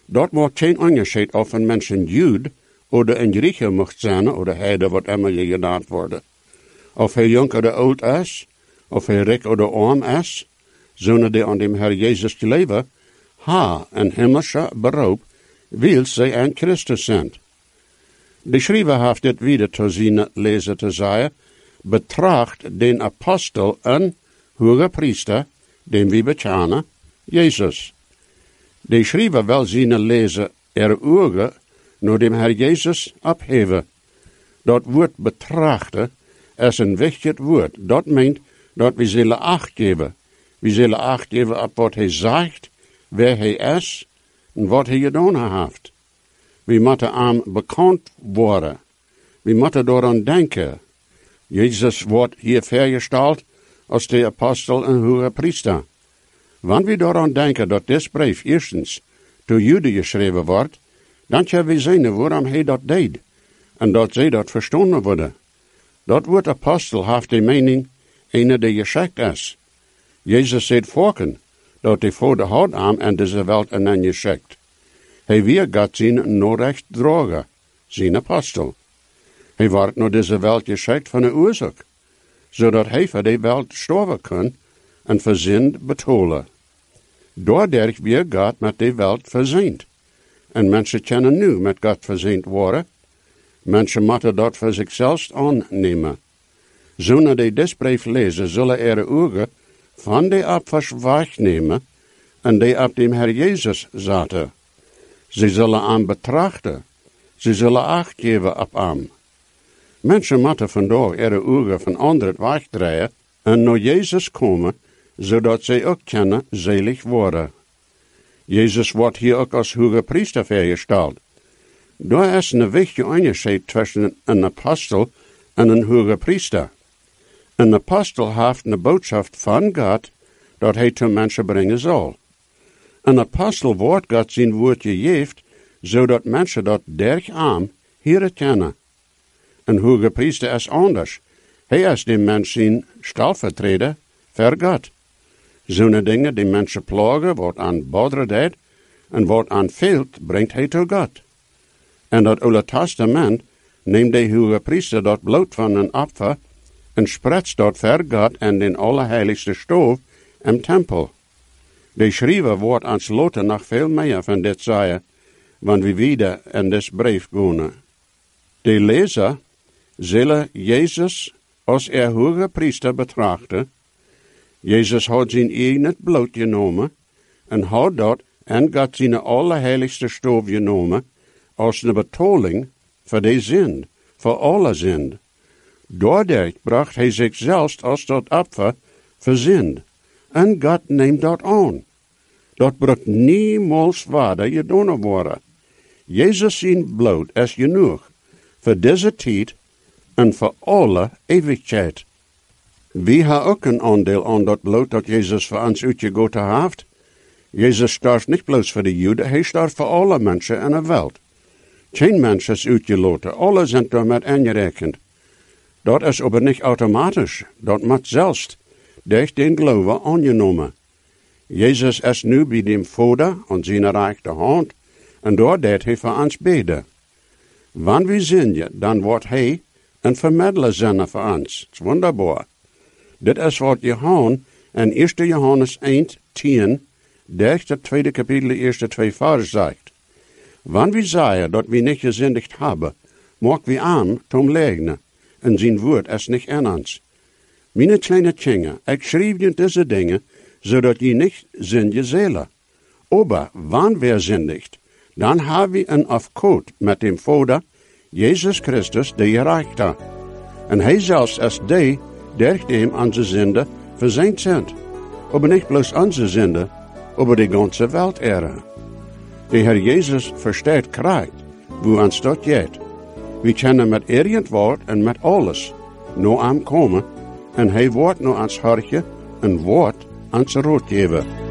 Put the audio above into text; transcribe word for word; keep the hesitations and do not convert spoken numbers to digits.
Dat maakt geen onderscheid of een mens een Jood oder een Grieche mocht zijn, oder heide, wat immer je genaamd worden. Of hij jong oder oud is, of hij rijk oder arm is, zonder die aan dem Herr Jezus te leven, ha een hemelse beroep, wil zij aan Christus zijn. De schrijver heeft dit wieder te zien lezen te zeggen, betracht den Apostel en hoge priester, den we bekennen, Jezus. De schrijver wil zien lezen er ogen naar dem Herr Jezus opheven. Dat woord betrachten is een wichtig woord. Dat meent dat we zullen acht geven. We zullen acht geven op wat hij zegt, wer hij is en wat hij gedaan heeft. We moeten aan bekend worden. We moeten daaraan denken. Jezus wordt hier vergesteld als de apostel en hoge priester. Wanneer we daaraan denken dat dit brief eerstens door Joden geschreven wordt, dan kunnen we zien waarom hij dat deed en dat zij dat verstaan worden. Dat woord apostel heeft de mening ene die geschikt is. Jezus zei voorken dat hij voor de hout aan en deze wereld en een geschikt. Hij weer gaat zijn noorrecht dragen, zijn apostel. Hij wordt naar deze wereld geschikt van een oorzaak, zodat hij voor de wereld sterven kan en verzind betolen. Doordat weer God met de wereld verzint. En mensen kunnen nu met God verzint worden. Mensen moeten dat voor zichzelf aannemen. Zonder die dit brief lezen, zullen er ogen van de opvers wegnemen en die op dem Herr Jezus zaten. Ze zullen aan betrachten. Ze zullen acht geven op hem. Mensen moeten vandaag er ogen van anderen wegdraaien en naar Jezus komen, zodat zij ook kunnen zelig worden. Jezus wordt hier ook als hoge priester vergesteld. Daar is een wichtige onderscheid tussen een apostel en een hoge priester. Een apostel heeft een boodschap van God dat hij te mensen brengen zal. Een apostel wordt God zijn woord gegeven, zodat mensen dat derg aan hier kennen. Een hoge priester is anders. Hij is de mens zijn stalvertreder voor God. Zo'n dingen die mensen plagen, wordt aan boderen deed, en wat aan veelt, brengt hij tot God. En dat Oude Testament neemt de hoge priester dat bloed van een opfer en spretst dat voor God en den allerheiligste stoof im tempel. De schrijver wordt aan sloten nog veel meer van dit zeggen, wanneer we wieder in dit brief gaan. De lezer zullen Jezus als er hoge priester betrachten. Jezus had zijn eigen bloed genomen en had dat en God zijn allerheiligste stoof genomen als een betaling voor de zin, voor alle zin. Doordat bracht hij zichzelf als dat opfer voor zin. En God neemt dat aan. Dat bracht niemals waarde gedaan worden. Jezus zijn bloed is genoeg voor deze tijd en voor alle eeuwigheid. We hebben ook een aandeel aan dat bloed dat Jezus voor ons uitgegoten heeft. Jezus starft niet bloos voor de Joden, hij starft voor alle mensen in de wereld. Geen mens is uitgelaten, alle zijn daarmee aangerekend. Dat is aber niet automatisch, dat moet zelfs durch den geloven aangenomen. Jezus is nu bij dem Vader aan zijn rechterhand en daar deed hij voor ons beden. Wanneer we zien, dan wordt hij een vermiddelaar zijn voor ons. Het is wonderbaar. Dit is wat Johannes in eerste Johannes één, tien, derde tweede kapitel, eerste twee vers zegt. Wanneer we zeggen dat we niet gezindigd hebben, maken we aan tom leugnen, en zijn woord is niet in ons. Mijn kleine kinderen, ik schrijf je deze dingen, zodat je niet zindig zullen. Aber wanneer we zindigt, dan hebben we een afkoot met dem Vader, Jezus Christus, de gerechte. En hij zelfs is die, durch dem onze zinde verzeind zijn. Aber niet bloos onze zinde, aber de ganze Welt ere. De Herr Jezus versteht krijgt, wo ons dat geht. We kunnen met irgend woord en met alles naar hem komen, en hij wordt naar ons hartje een woord aan zijn rood geven.